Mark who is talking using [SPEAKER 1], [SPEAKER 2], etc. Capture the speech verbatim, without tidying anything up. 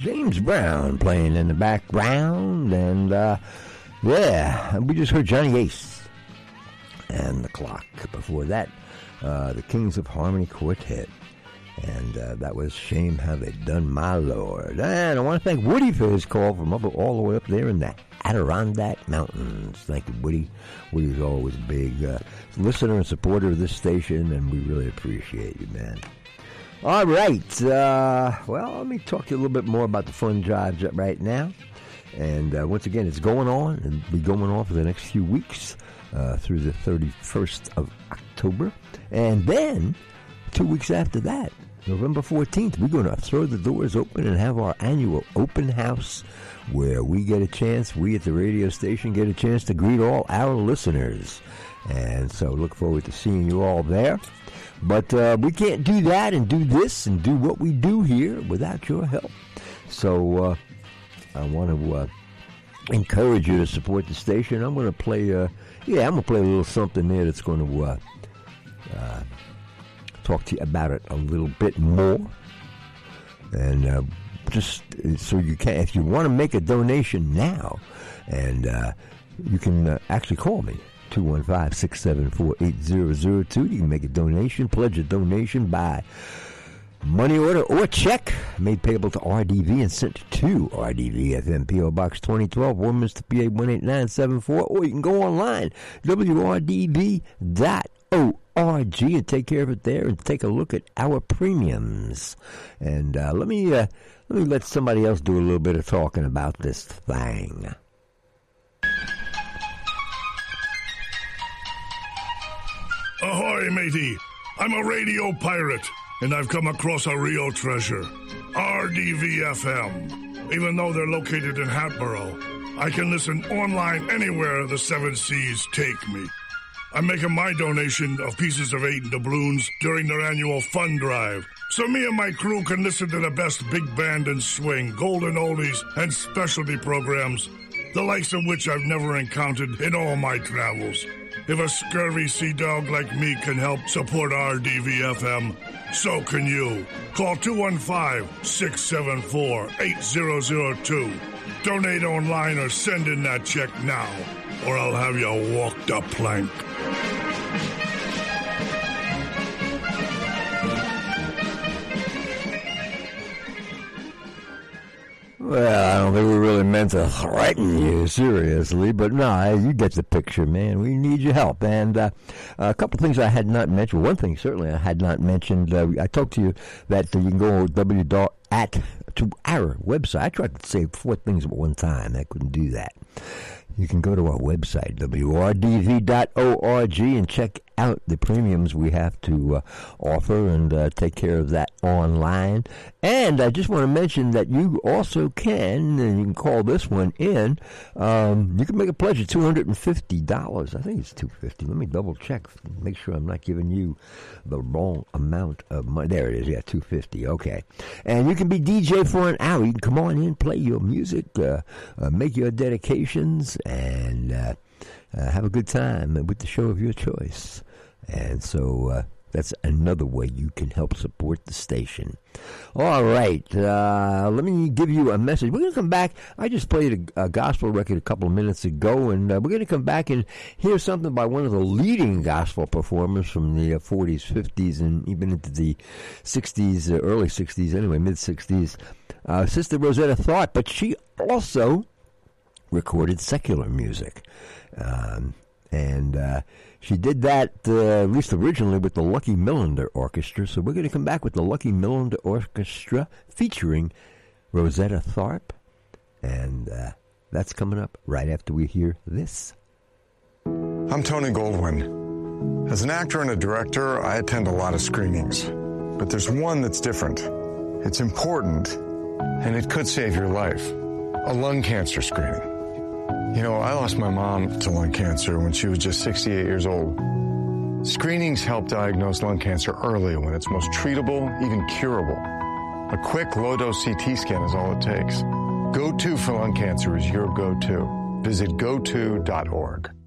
[SPEAKER 1] James Brown playing in the background, and uh, yeah, we just heard Johnny Ace and The Clock. Before that, uh, the Kings of Harmony Quartet, and uh, that was Shame How They Done My Lord. And I want to thank Woody for his call from up, all the way up there in the Adirondack Mountains. Thank you, Woody. Woody's always a big uh, listener and supporter of this station, and we really appreciate you, man. All right. Uh, well, let me talk to you a little bit more about the fun drives right now. And uh, once again, it's going on and be going on for the next few weeks uh, through the thirty-first of October. And then, two weeks after that, November fourteenth, we're going to throw the doors open and have our annual open house where we get a chance, we at the radio station get a chance to greet all our listeners. And so look forward to seeing you all there. But uh, we can't do that and do this and do what we do here without your help. So uh, I want to uh, encourage you to support the station. I'm going to play, uh, yeah, I'm going to play a little something there that's going to uh, uh, talk to you about it a little bit more. And uh, just so you can, if you want to make a donation now, and uh, you can uh, actually call me. two one five, six seven four, eight zero zero two. You can make a donation, pledge a donation by money order or check made payable to R D V and sent to R D V F M, P O Box twenty twelve, Warminster, P A one eight nine seven four, or you can go online, W R D V dot org, and take care of it there and take a look at our premiums. And uh, let me uh, let me let somebody else do a little bit of talking about this thing.
[SPEAKER 2] Ahoy, matey. I'm a radio pirate, and I've come across a real treasure. R D V F M. Even though they're located in Hatboro, I can listen online anywhere the seven seas take me. I'm making my donation of pieces of eight doubloons during their annual fund drive, so me and my crew can listen to the best big band and swing, golden oldies, and specialty programs, the likes of which I've never encountered in all my travels. If a scurvy sea dog like me can help support R D V F M, so can you. Call two one five, six seven four, eight zero zero two. Donate online or send in that check now, or I'll have you walk the plank.
[SPEAKER 1] Well, I don't think we really meant to threaten you, seriously, but no, you get the picture, man. We need your help. And uh, a couple things I had not mentioned. One thing, certainly, I had not mentioned. Uh, I talked to you that uh, you can go w dot at to our website. I tried to say four things at one time. I couldn't do that. You can go to our website, W R D V dot org, and check out the premiums we have to uh, offer and uh, take care of that online. And I just want to mention that you also can, and you can call this one in, um, you can make a pledge of two hundred fifty dollars. I think it's two hundred fifty dollars. Let me double check, make sure I'm not giving you the wrong amount of money. There it is, yeah, two hundred fifty dollars, okay. And you can be D J for an hour. You can come on in, play your music, uh, uh, make your dedications, and uh, uh, have a good time with the show of your choice. And so uh, that's another way you can help support the station. All right, uh, let me give you a message. We're going to come back. I just played a, a gospel record a couple of minutes ago, and uh, we're going to come back and hear something by one of the leading gospel performers from the uh, forties, fifties, and even into the sixties, uh, early sixties, anyway, mid-sixties, uh, Sister Rosetta Tharpe, but she also recorded secular music. Um, and uh, she did that, uh, at least originally, with the Lucky Millinder Orchestra. So we're going to come back with the Lucky Millinder Orchestra featuring Rosetta Tharpe. And uh, that's coming up right after we hear this.
[SPEAKER 3] I'm Tony Goldwyn. As an actor and a director, I attend a lot of screenings. But there's one that's different. It's important, and it could save your life. A lung cancer screening. You know, I lost my mom to lung cancer when she was just sixty-eight years old. Screenings help diagnose lung cancer early when it's most treatable, even curable. A quick low-dose C T scan is all it takes. Go to for lung cancer is your go-to. Visit go to dot org.